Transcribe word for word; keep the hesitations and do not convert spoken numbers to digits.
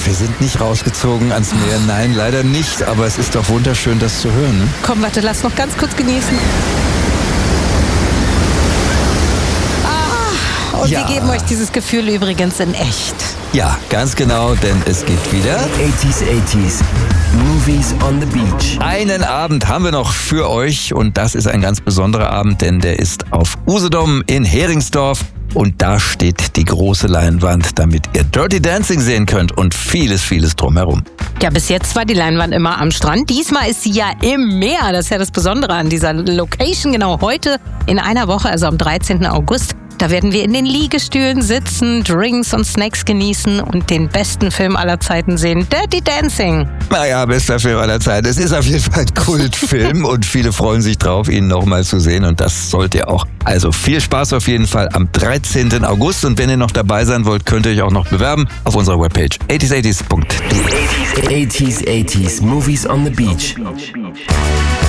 wir sind nicht rausgezogen ans Meer. Nein, leider nicht. Aber es ist doch wunderschön, das zu hören. Ne? Komm, warte, lass noch ganz kurz genießen. Ah, und Ja. wir geben euch dieses Gefühl übrigens in echt. Ja, ganz genau, denn es gibt wieder eighties, eighties. Movies on the Beach. einen Abend haben wir noch für euch. Und das ist ein ganz besonderer Abend, denn der ist auf Usedom in Heringsdorf. Und da steht die große Leinwand, damit ihr Dirty Dancing sehen könnt und vieles, vieles drumherum. Ja, bis jetzt war die Leinwand immer am Strand. Diesmal ist sie ja im Meer. Das ist ja das Besondere an dieser Location. Genau heute in einer Woche, also am dreizehnten August. Da werden wir in den Liegestühlen sitzen, Drinks und Snacks genießen und den besten Film aller Zeiten sehen, Dirty Dancing. Naja, bester Film aller Zeiten. Es ist auf jeden Fall ein Kultfilm und viele freuen sich drauf, ihn nochmal zu sehen und das sollt ihr auch. Also viel Spaß auf jeden Fall am dreizehnten August und wenn ihr noch dabei sein wollt, könnt ihr euch auch noch bewerben auf unserer Webpage eighties eighties punkt de. eighties, eighties. Movies on the Beach.